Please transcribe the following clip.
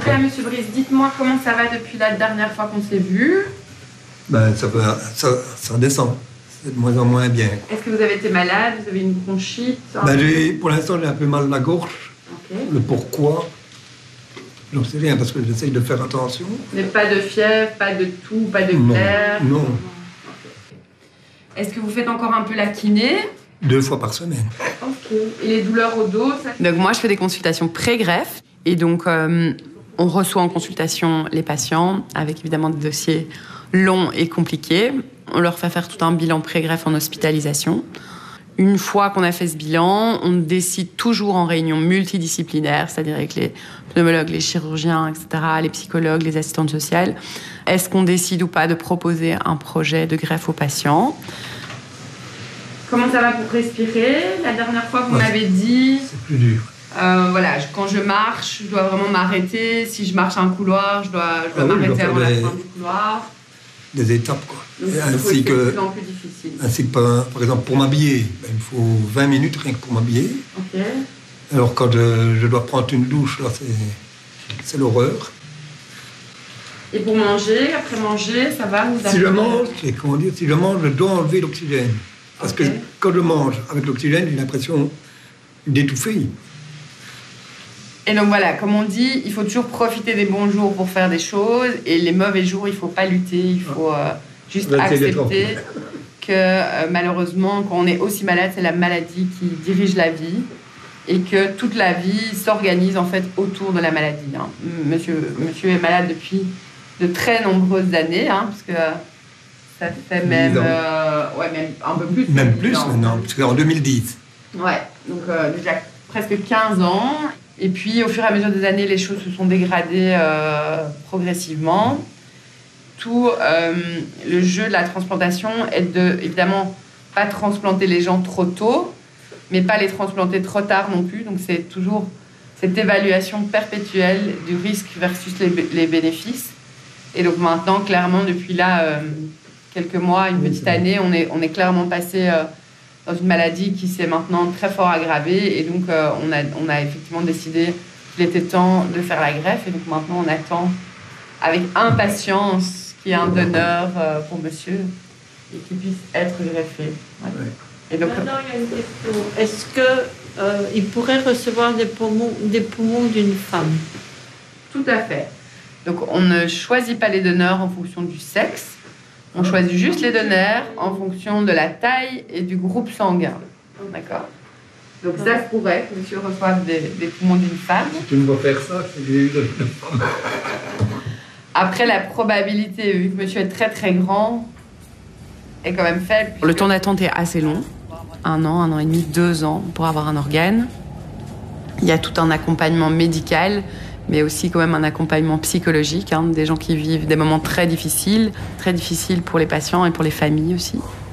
Après, Monsieur Brice, dites-moi comment ça va depuis la dernière fois qu'on s'est vu. Ben, ça descend. C'est de moins en moins bien. Est-ce que vous avez été malade? Vous avez une bronchite? Ben, pour l'instant, j'ai un peu mal à la gorge. Okay. Le pourquoi, j'en sais rien, parce que j'essaye de faire attention. Mais pas de fièvre, pas de toux, pas de glaire? Non. Okay. Est-ce que vous faites encore un peu la kiné? 2 fois par semaine. Ok. Et les douleurs au dos ça... Donc moi, je fais des consultations pré-greffe. Et donc, on reçoit en consultation les patients avec évidemment des dossiers longs et compliqués. On leur fait faire tout un bilan pré-greffe en hospitalisation. Une fois qu'on a fait ce bilan, on décide toujours en réunion multidisciplinaire, c'est-à-dire avec les pneumologues, les chirurgiens, etc., les psychologues, les assistantes sociales, est-ce qu'on décide ou pas de proposer un projet de greffe aux patients. Comment ça va pour respirer? La dernière fois, vous m'avez dit... C'est plus dur. Voilà, quand je marche, je dois vraiment m'arrêter. Si je marche un couloir, je dois m'arrêter avant la fin du couloir. Des étapes, quoi. Donc, c'est de plus en plus difficile. Ainsi que, par exemple, pour m'habiller, il me faut 20 minutes rien que pour m'habiller. Ok. Alors, quand je dois prendre une douche, là, c'est l'horreur. Et pour manger, après manger, ça va vous Si je mange, je dois enlever l'oxygène. Parce que quand je mange avec l'oxygène, j'ai l'impression d'étouffer. Et donc voilà, comme on dit, il faut toujours profiter des bons jours pour faire des choses, et les mauvais jours, il ne faut pas lutter, il faut juste accepter que malheureusement, quand on est aussi malade, c'est la maladie qui dirige la vie, et que toute la vie s'organise en fait autour de la maladie. Hein. Monsieur est malade depuis de très nombreuses années, hein, parce que ça fait même un peu plus. Même plus maintenant, parce qu'en 2010. Ouais, donc déjà presque 15 ans. Et puis, au fur et à mesure des années, les choses se sont dégradées progressivement. Tout le jeu de la transplantation est de, évidemment, pas transplanter les gens trop tôt, mais pas les transplanter trop tard non plus. Donc, c'est toujours cette évaluation perpétuelle du risque versus les bénéfices. Et donc, maintenant, clairement, depuis là, quelques mois, une petite année, on est clairement passé... dans une maladie qui s'est maintenant très fort aggravée. Et donc, on a effectivement décidé qu'il était temps de faire la greffe. Et donc, maintenant, on attend avec impatience qu'il y ait un donneur pour monsieur et qu'il puisse être greffé. Ouais. Ouais. Et donc, maintenant, il y a une question. Est-ce qu'il pourrait recevoir des poumons d'une femme? Tout à fait. Donc, on ne choisit pas les donneurs en fonction du sexe. On choisit juste les donneurs en fonction de la taille et du groupe sanguin. D'accord? Donc ça se pourrait que monsieur reçoive des poumons d'une femme. Si tu me vas faire ça, c'est que j'ai eu de femme. Après, la probabilité, vu que monsieur est très très grand, est quand même faible. Le temps d'attente est assez long. 1 an et demi, 2 ans pour avoir un organe. Il y a tout un accompagnement médical, mais aussi quand même un accompagnement psychologique, hein, des gens qui vivent des moments très difficiles pour les patients et pour les familles aussi.